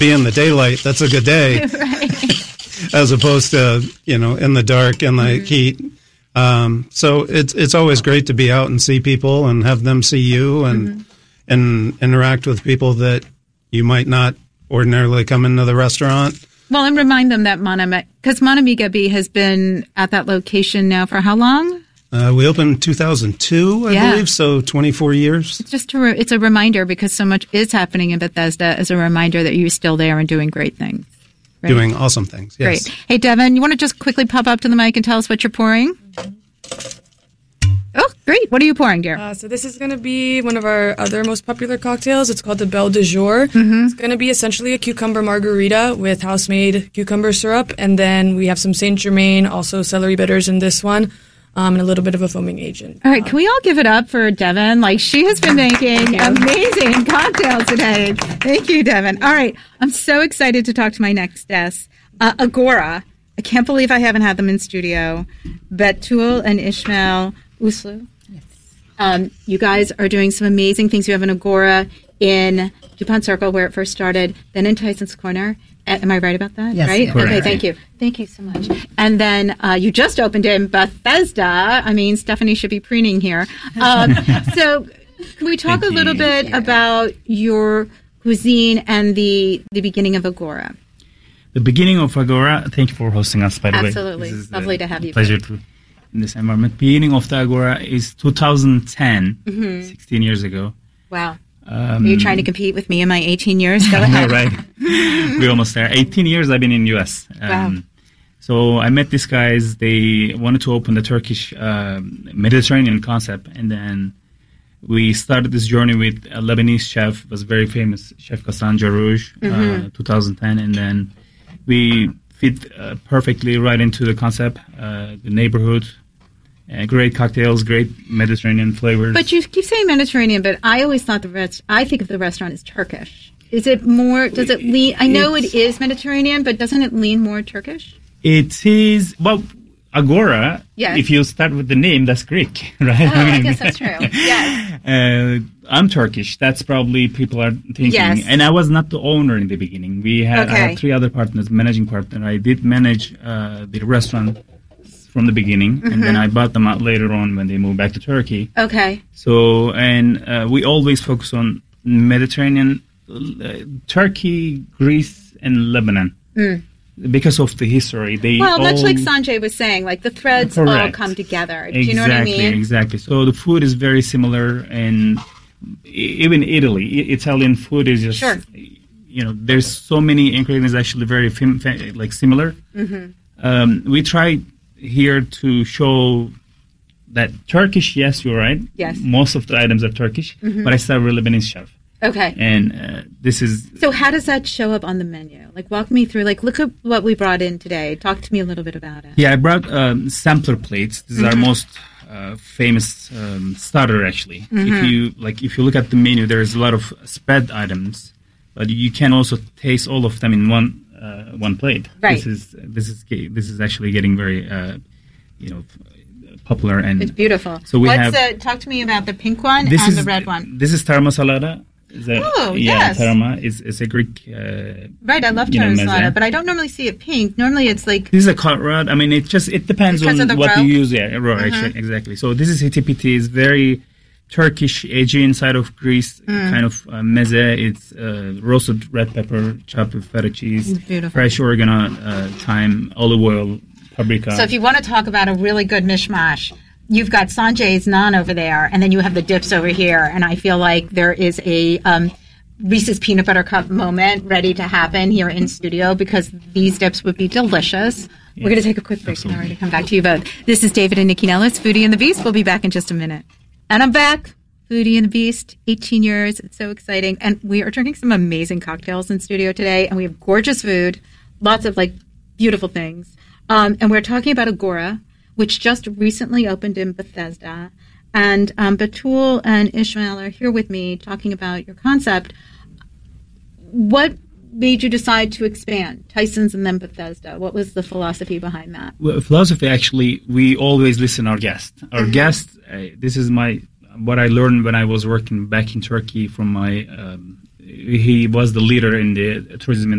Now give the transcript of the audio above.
be in the daylight, that's a good day. Right. As opposed to, in the dark and the heat. So it's always great to be out and see people and have them see you and interact with people that you might not ordinarily come into the restaurant. Well, and remind them that because Mon Ami Gabi has been at that location now for how long? We opened in 2002, I believe, so 24 years. It's just it's a reminder because so much is happening in Bethesda as a reminder that you're still there and doing great things. Right? Doing awesome things, yes. Great. Hey, Devin, you want to just quickly pop up to the mic and tell us what you're pouring? Oh, great. What are you pouring, dear? So this is going to be one of our other most popular cocktails. It's called the Belle de Jour. It's going to be essentially a cucumber margarita with house-made cucumber syrup. And then we have some Saint Germain, also celery bitters in this one, and a little bit of a foaming agent. All right. Can we all give it up for Devin? Like, she has been making amazing cocktails today. Thank you, Devin. All right. I'm so excited to talk to my next guest, Agora. I can't believe I haven't had them in studio. Betul and Ishmael Uslu. Yes. You guys are doing some amazing things. You have an Agora in DuPont Circle where it first started, then in Tyson's Corner. Am I right about that? Yes. Right? Correct. Okay, thank you. Thank you so much. And then you just opened in Bethesda. I mean, Stephanie should be preening here. So can we talk a little bit about your cuisine and the beginning of Agora? The beginning of Agora, thank you for hosting us, by the way. Absolutely. Lovely to have you. Pleasure to in this environment. Beginning of the Agora is 2010, 16 years ago. Wow. Are you trying to compete with me in my 18 years? Go ahead. Right. We're almost there. 18 years I've been in U.S. Wow. So I met these guys. They wanted to open the Turkish Mediterranean concept. And then we started this journey with a Lebanese chef, was very famous, Chef Ghassan Jarouj, 2010. And then we fit perfectly right into the concept, the neighborhood. Great cocktails, great Mediterranean flavors. But you keep saying Mediterranean, but I always thought I think of the restaurant as Turkish. Is it more, does it lean, I know it is Mediterranean, but doesn't it lean more Turkish? It is, well, Agora, if you start with the name, that's Greek, right? Oh, I guess that's true. Yes. I'm Turkish. That's probably people are thinking. Yes. And I was not the owner in the beginning. I had 3 other partners, managing partner. I did manage the restaurant from the beginning, and then I bought them out later on when they moved back to Turkey. Okay. So, and we always focus on Mediterranean, Turkey, Greece, and Lebanon. Because of the history. Much like Sanjay was saying, like the threads all come together. Do you know what I mean? Exactly. So the food is very similar, and even Italy, Italian food is just, there's so many ingredients actually very similar. We try here to show that Turkish, yes, you're right. Yes. Most of the items are Turkish, but I started with Lebanese chef. Okay. And this is... So how does that show up on the menu? Like, walk me through, look at what we brought in today. Talk to me a little bit about it. Yeah, I brought sampler plates. This is our most famous starter, actually. If you look at the menu, there's a lot of spread items, but you can also taste all of them in one plate. Right. This is actually getting very, popular, and it's beautiful. So we talk to me about the pink one and the red one. This is tarama salata. Yes. Tarama is a Greek. Right, I love tarama salata, but I don't normally see it pink. Normally, it's like this is a cut rod. I mean, it depends on what you use. Yeah, right, exactly. So this is hitipiti. It's very Turkish, Aegean side of Greece, kind of meze. It's roasted red pepper, chopped with feta cheese, fresh oregano, thyme, olive oil, paprika. So if you want to talk about a really good mishmash, you've got Sanjay's naan over there, and then you have the dips over here, and I feel like there is a Reese's Peanut Butter Cup moment ready to happen here in studio because these dips would be delicious. We're going to take a quick break and already come back to you both. This is David and Nikki Nellis, Foodie and the Beast. We'll be back in just a minute. And I'm back. Foodie and the Beast, 18 years. It's so exciting. And we are drinking some amazing cocktails in studio today, and we have gorgeous food, lots of beautiful things. And we're talking about Agora, which just recently opened in Bethesda. And Betul and Ishmael are here with me talking about your concept. What made you decide to expand Tyson's and then Bethesda? What was the philosophy behind that? Well, philosophy, actually, we always listen our guests. Our guests, this is what I learned when I was working back in Turkey from my he was the leader in the tourism